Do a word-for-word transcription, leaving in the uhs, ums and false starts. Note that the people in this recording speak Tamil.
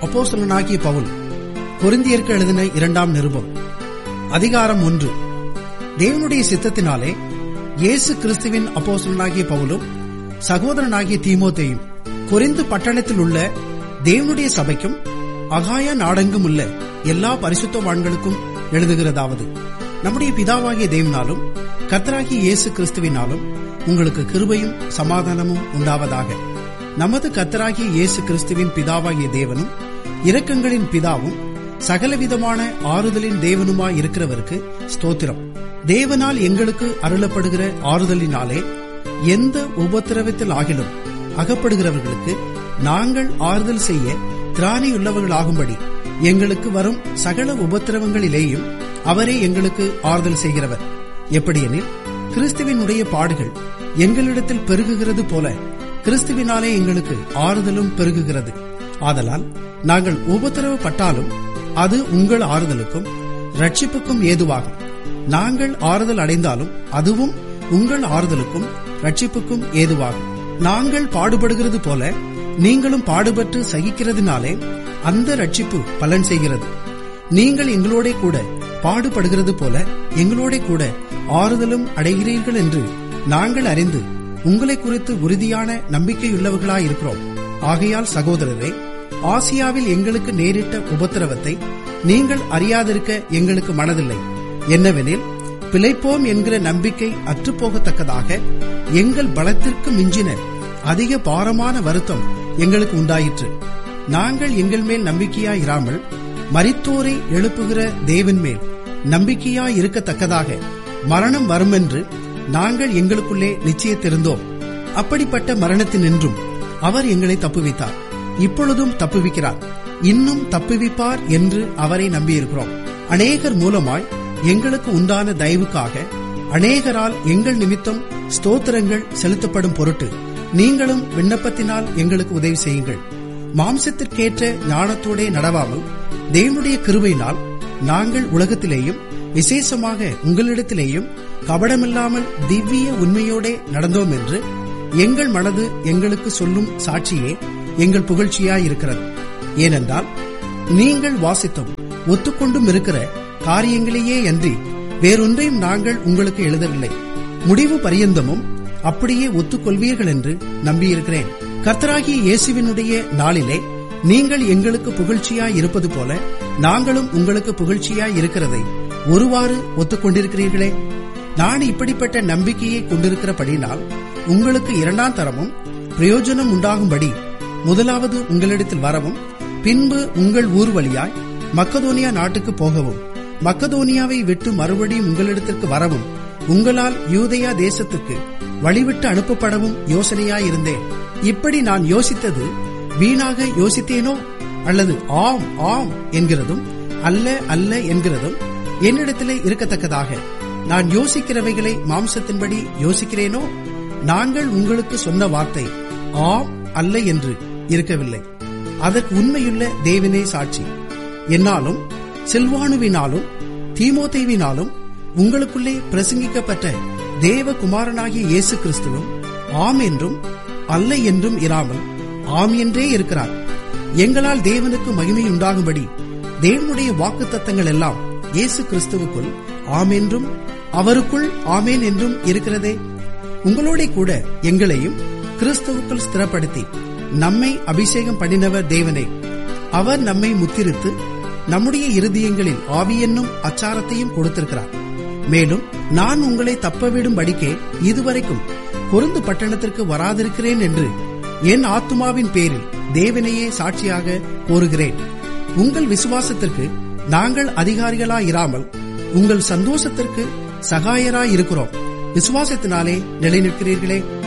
அப்போஸ்தலனாகிய பவுல் கொரிந்தியருக்கு எழுதின இரண்டாம் நிருபம் அதிகாரம் ஒன்று. தேவனுடைய சித்தத்தினாலே இயேசு கிறிஸ்துவின் அப்போஸ்தலனாகிய பவுலும் சகோதரனாகிய தீமோத்தேயும் கொரிந்து பட்டணத்தில் உள்ள தேவனுடைய சபைக்கும் அகாயா நாடெங்கும் உள்ள எல்லா பரிசுத்தவான்களுக்கும் எழுதுகிறதாவது: நம்முடைய பிதாவாகிய தேவனாலும் கர்த்தராகிய இயேசு கிறிஸ்துவினாலும் உங்களுக்கு கிருபையும் சமாதானமும் உண்டாவதாக. நமது கர்த்தராகிய இயேசு கிறிஸ்துவின் பிதாவாகிய தேவனும் இரக்கங்களின் பிதாவும் சகலவிதமான ஆறுதலின் தேவனுமாய் இருக்கிறவருக்கு ஸ்தோத்திரம். தேவனால் எங்களுக்கு அருளப்படுகிற ஆறுதலினாலே எந்த உபத்திரவத்தில் ஆகிலும் அகப்படுகிறவர்களுக்கு நாங்கள் ஆறுதல் செய்ய திராணியுள்ளவர்களாகும்படி எங்களுக்கு வரும் சகல உபத்திரவங்களிலேயும் அவரே எங்களுக்கு ஆறுதல் செய்கிறவர். எப்படியெனில், கிறிஸ்துவினுடைய பாடுகள் எங்களிடத்தில் பெருகுகிறது போல கிறிஸ்துவினாலே எங்களுக்கு ஆறுதலும் பெருகுகிறது. ஆதலால் நாங்கள் உபத்திரவப்பட்டாலும் அது உங்கள் ஆறுதலுக்கும் ரட்சிப்புக்கும் ஏதுவாகும். நாங்கள் ஆறுதல் அடைந்தாலும் அதுவும் உங்கள் ஆறுதலுக்கும் ரட்சிப்புக்கும் ஏதுவாகும். நாங்கள் பாடுபடுகிறது போல நீங்களும் பாடுபட்டு சகிக்கிறதுனாலே அந்த ரட்சிப்பு பலன் செய்கிறது. நீங்கள் எங்களோட கூட பாடுபடுகிறது போல எங்களோட கூட ஆறுதலும் அடைகிறீர்கள் என்று நாங்கள் அறிந்து உங்களை குறித்து உறுதியான நம்பிக்கையுள்ளவர்களாயிருக்கிறோம். ஆகையால் சகோதரரே, ஆசியாவில் எங்களுக்கு நேரிட்ட உபத்திரவத்தை நீங்கள் அறியாதிருக்க எங்களுக்கு மனதில்லை. என்னவெனில், பிழைப்போம் என்கிற நம்பிக்கை அற்றுப்போகத்தக்கதாக எங்கள் பலத்திற்கு மிஞ்சின அதிக பாரமான வருத்தம் எங்களுக்கு உண்டாயிற்று. நாங்கள் எங்கள் மேல் நம்பிக்கையாயிராமல் மரித்தோரை எழுப்புகிற தேவன் மேல் நம்பிக்கையாயிருக்கத்தக்கதாக மரணம் வருமென்று நாங்கள் எங்களுக்குள்ளே நிச்சயித்திருந்தோம். அப்படிப்பட்ட மரணத்தினின்றும் அவர் எங்களை தப்புவித்தார், இப்பொழுதும் தப்புவிக்கிறார், இன்னும் தப்புவிப்பார் என்று அவரை நம்பியிருக்கிறோம். அநேகர் மூலமாய் எங்களுக்கு உண்டான தயவுக்காக அநேகரால் எங்கள் நிமித்தம் ஸ்தோத்திரங்கள் செலுத்தப்படும் பொருட்டு நீங்களும் விண்ணப்பத்தினால் எங்களுக்கு உதவி செய்யுங்கள். மாம்சத்திற்கேற்ற ஞானத்தோடே நடவாமல் தேவனுடைய கிருபையினால் நாங்கள் உலகத்திலேயும் விசேஷமாக உங்களிடத்திலேயும் கபடமில்லாமல் திவ்ய உண்மையோடே நடந்தோம் என்று எங்கள் மனது எங்களுக்கு சொல்லும் சாட்சியே எங்கள் புகழ்ச்சியாயிருக்கிறது. ஏனென்றால் நீங்கள் வாசித்தும் ஒத்துக்கொண்டும் இருக்கிற காரியங்களையே அன்றி வேறொன்றையும் நாங்கள் உங்களுக்கு எழுதவில்லை. முடிவு பரியந்தமும் அப்படியே ஒத்துக்கொள்வீர்கள் என்று நம்பியிருக்கிறேன். கர்த்தராகிய இயேசுவினுடைய நாளிலே நீங்கள் எங்களுக்கு புகழ்ச்சியாய் இருப்பது போல நாங்களும் உங்களுக்கு புகழ்ச்சியாய் இருக்கிறதை ஒருவாறு ஒத்துக்கொண்டிருக்கிறீர்களே. நான் இப்படிப்பட்ட நம்பிக்கையை கொண்டிருக்கிறபடினால் உங்களுக்கு இரண்டாம் தரமும் பிரயோஜனம் உண்டாகும்படி முதலாவது உங்களிடத்தில் வரவும், பின்பு உங்கள் ஊர் வழியாய் மக்கதோனியா நாட்டுக்கு போகவும், மக்கதோனியாவை விட்டு மறுபடியும் உங்களிடத்திற்கு வரவும், உங்களால் யூதேயா தேசத்துக்கு வழிவிட்டு அனுப்பப்படவும் யோசனையாயிருந்தேன். இப்படி நான் யோசித்தது வீணாக யோசித்தேனோ, அல்லது ஆம் ஆம் என்கிறதும் அல்ல அல்ல என்கிறதும் என்னிடத்திலே இருக்கத்தக்கதாக நான் யோசிக்கிறவைகளை மாம்சத்தின்படி யோசிக்கிறேனோ? நாங்கள் உங்களுக்கு சொன்ன வார்த்தை ஆம் அல்ல என்று இருக்கவில்லை. அதற்கு உண்மையுள்ள தேவனே சாட்சி. என்னாலும் சில்வானுவினாலும் தீமோத்தேவினாலும் உங்களுக்குள்ளே பிரசங்கிக்கப்பட்ட தேவகுமாரனாகிய இயேசு கிறிஸ்துவும் ஆம் என்றும் அல்ல என்றும் இராமல் ஆம் என்றே இருக்கிறார். எங்களால் தேவனுக்கு மகிமை உண்டாகும்படி தேவனுடைய வாக்குத்தத்தங்கள் எல்லாம் இயேசு கிறிஸ்துவுக்குள் ஆம் என்றும் அவருக்குள் ஆமேன் என்றும் இருக்கிறதே. உங்களோட கூட எங்களையும் கிறிஸ்துவுக்குள் ஸ்திரப்படுத்தி நம்மை அபிஷேகம் பண்ணினவர் தேவனே. அவர் நம்மை முத்திரித்து நம்முடைய இருதயங்களில் ஆவியென்னும் அச்சாரத்தையும் கொடுத்திருக்கிறார். மேலும் நான் உங்களை தப்பவிடும்படிக்கே இதுவரைக்கும் கொரிந்து பட்டணத்திற்கு வராதிருக்கிறேன் என்று என் ஆத்துமாவின் பேரில் தேவனையே சாட்சியாக கோருகிறேன். உங்கள் விசுவாசத்திற்கு நாங்கள் அதிகாரிகளாயிராமல் உங்கள் சந்தோஷத்திற்கு சகாயராயிருக்கிறோம். விசுவாசத்தினாலே நிலைநிற்கிறீர்களே.